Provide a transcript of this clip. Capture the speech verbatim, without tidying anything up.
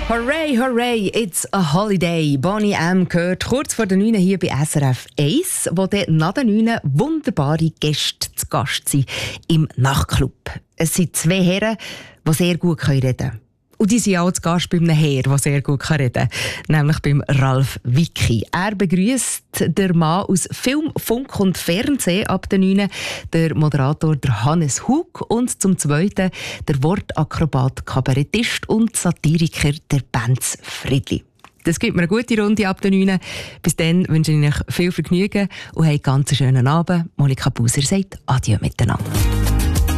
Hooray, hooray, it's a holiday. Bonnie M. gehört kurz vor der neun hier bei S R F eins, wo dann nach der neun wunderbare Gäste zu Gast sind im Nachtclub. Es sind zwei Herren, die sehr gut reden können. Und die sind auch zu Gast bei einem Herr, der sehr gut reden kann, nämlich beim Ralf Wicki. Er begrüßt den Mann aus Film, Funk und Fernsehen ab der neun, der Moderator der Hannes Hug und zum Zweiten der Wortakrobat, Kabarettist und Satiriker der Benz Friedli. Das gibt mir eine gute Runde ab der neun. Bis dann wünsche ich euch viel Vergnügen und habt einen ganz schönen Abend. Monika Buser sagt Adieu miteinander.